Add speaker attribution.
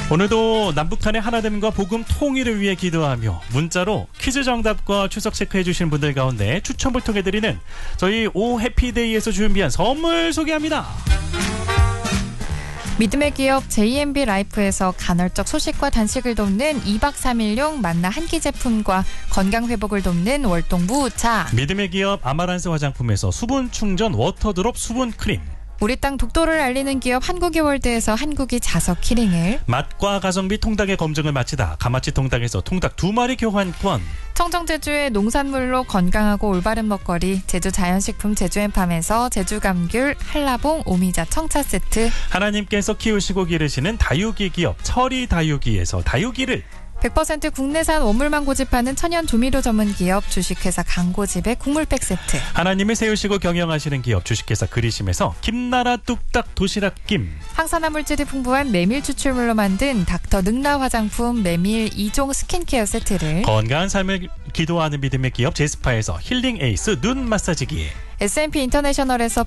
Speaker 1: 오늘도 남북한의 하나됨과 복음 통일을 위해 기도하며 문자로 퀴즈 정답과 출석 체크해 주신 분들 가운데 추첨을 통해 드리는 저희 오 해피데이에서 준비한 선물 소개합니다.
Speaker 2: 믿음의 기업 JMB 라이프에서 간헐적 소식과 단식을 돕는 2박 3일용 만나 한 끼 제품과 건강 회복을 돕는 월동부차,
Speaker 1: 믿음의 기업 아마란스 화장품에서 수분 충전 워터드롭 수분 크림,
Speaker 2: 우리 땅 독도를 알리는 기업 한국이 월드에서 한국이 자석 키링을,
Speaker 1: 맛과 가성비 통닭의 검증을 마치다 가마치 통닭에서 통닭 2마리 교환권,
Speaker 2: 청정 제주의 농산물로 건강하고 올바른 먹거리 제주 자연식품 제주앤팜에서 제주 감귤, 한라봉, 오미자 청차 세트,
Speaker 1: 하나님께서 키우시고 기르시는 다육이 기업 철이 다육이에서 다육이를,
Speaker 2: 100% 국내산 원물만 고집하는 천연 조미료 전문 기업 주식회사 강고집의 국물팩 세트,
Speaker 1: 하나님을 세우시고 경영하시는 기업 주식회사 그리심에서 김나라 뚝딱 도시락김,
Speaker 2: 항산화 물질이 풍부한 메밀 추출물로 만든 닥터 능라 화장품 메밀 2종 스킨케어 세트를,
Speaker 1: 건강한 삶을 기도하는 믿음의 기업 제스파에서 힐링 에이스 눈 마사지기,
Speaker 2: S&P 인터내셔널에서